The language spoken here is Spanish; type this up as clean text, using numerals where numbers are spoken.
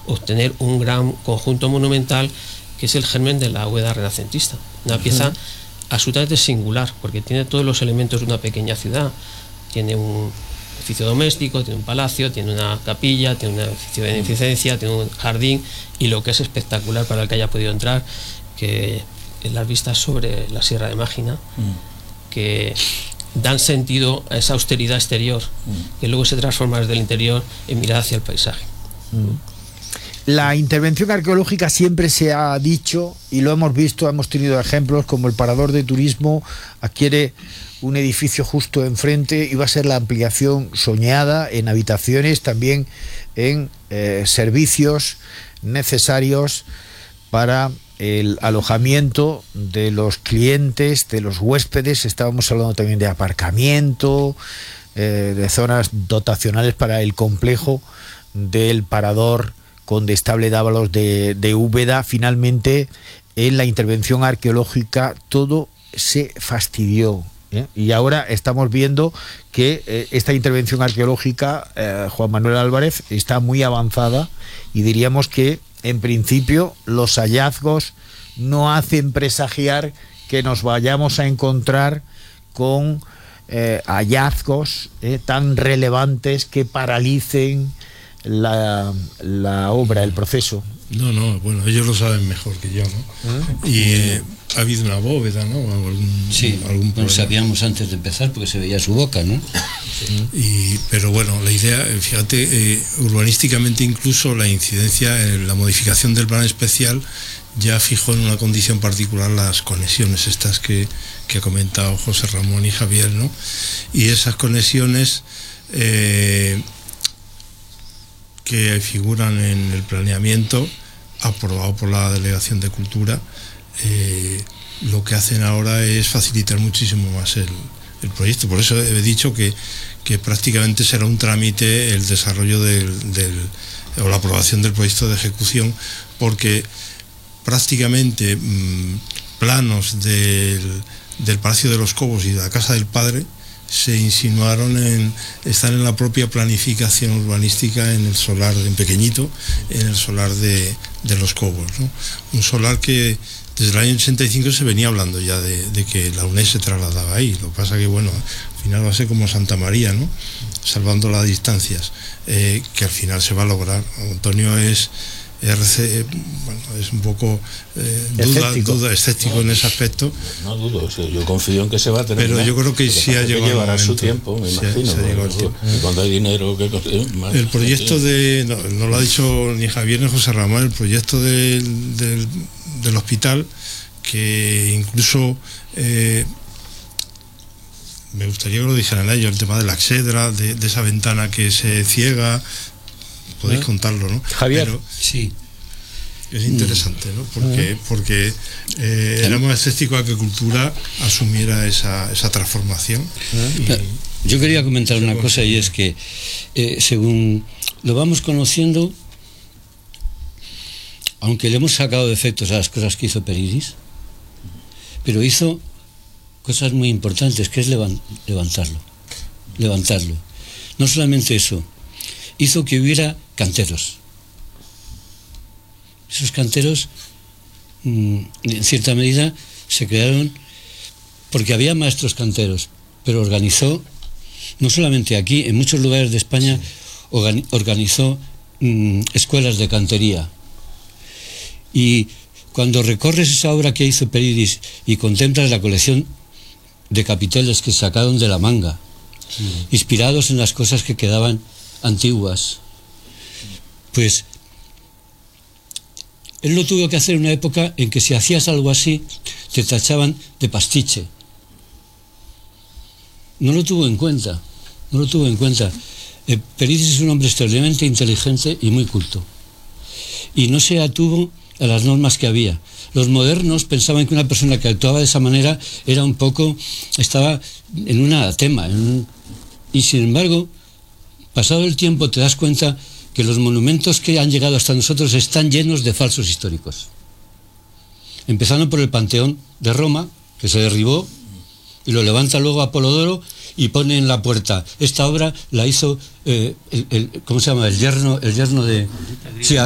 obtener un gran conjunto monumental que es el germen de la bóveda renacentista. Una pieza absolutamente singular, porque tiene todos los elementos de una pequeña ciudad. Tiene un edificio doméstico, tiene un palacio, tiene una capilla, tiene un edificio de beneficencia, tiene un jardín, y lo que es espectacular para el que haya podido entrar, que es las vistas sobre la Sierra de Mágina, que dan sentido a esa austeridad exterior, que luego se transforma desde el interior en mirar hacia el paisaje. La intervención arqueológica siempre se ha dicho, y lo hemos visto, hemos tenido ejemplos como el Parador de Turismo adquiere un edificio justo enfrente y va a ser la ampliación soñada en habitaciones, también en servicios necesarios para el alojamiento de los clientes, de los huéspedes. Estábamos hablando también de aparcamiento, de zonas dotacionales para el complejo del Parador Condestable Dávalos de Úbeda. Finalmente, en la intervención arqueológica todo se fastidió, y ahora estamos viendo que esta intervención arqueológica, Juan Manuel Álvarez, está muy avanzada, y diríamos que en principio los hallazgos no hacen presagiar que nos vayamos a encontrar con hallazgos tan relevantes que paralicen la obra, el proceso. No, bueno, ellos lo saben mejor que yo, ¿no? Y ha habido una bóveda, ¿no? Algún problema. Sabíamos antes de empezar porque se veía su boca, ¿no? Pero bueno, la idea, fíjate, urbanísticamente incluso la incidencia, la modificación del plan especial ya fijó en una condición particular las conexiones estas que ha comentado José Ramón y Javier, ¿no? Y esas conexiones que figuran en el planeamiento aprobado por la Delegación de Cultura, lo que hacen ahora es facilitar muchísimo más el proyecto. Por eso he dicho que prácticamente será un trámite el desarrollo o la aprobación del proyecto de ejecución, porque prácticamente planos del Palacio de los Cobos y de la Casa del Padre se insinuaron están en la propia planificación urbanística, en el solar, en pequeñito, en el solar de los Cobos, ¿no? Un solar que desde el año 85 se venía hablando ya de que la UNED se trasladaba ahí. Lo que pasa que, bueno, al final va a ser como Santa María, ¿no? Salvando las distancias, que al final se va a lograr. Antonio es un poco escéptico en ese aspecto. No dudo, yo confío en que se va a tener. Pero yo creo que sí ha llegado llevará el su momento. tiempo, me imagino. Y cuando hay dinero el proyecto no lo ha dicho ni Javier ni José Ramón, el proyecto del hospital, que incluso me gustaría que lo dijeran ellos, el tema de la exedra, de esa ventana que se ciega. Podéis contarlo, ¿no? Javier. Pero sí. Es interesante, ¿no? Porque era muy escéptico a que Cultura asumiera esa transformación. Yo quería comentar una cosa, y es que según lo vamos conociendo, aunque le hemos sacado defectos a las cosas que hizo Peridis, pero hizo cosas muy importantes, que es levantarlo. No solamente eso, hizo que hubiera canteros. Esos canteros, en cierta medida, se crearon porque había maestros canteros, pero organizó, no solamente aquí, en muchos lugares de España, organizó escuelas de cantería. Y cuando recorres esa obra que hizo Peridis y contemplas la colección de capiteles que sacaron de la manga, inspirados en las cosas que quedaban antiguas, pues él lo tuvo que hacer en una época en que si hacías algo así te tachaban de pastiche. No lo tuvo en cuenta. Peridis es un hombre extraordinariamente inteligente y muy culto, y no se atuvo a las normas que había. Los modernos pensaban que una persona que actuaba de esa manera era un poco, estaba en un anatema, y sin embargo, pasado el tiempo, te das cuenta que los monumentos que han llegado hasta nosotros están llenos de falsos históricos. Empezando por el Panteón de Roma, que se derribó, y lo levanta luego Apolodoro y pone en la puerta. Esta obra la hizo, ¿cómo se llama? El yerno de... Sí,